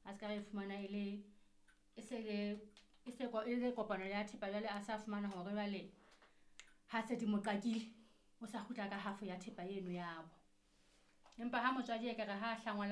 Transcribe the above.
a ska re fumana e le kopano ya thepa, jwale a sa fumana hore jwale ha se di mo qakile o sa kgutla ka half ya thepa eno ya bo. Empa ha motswadi ekare ha hlangwa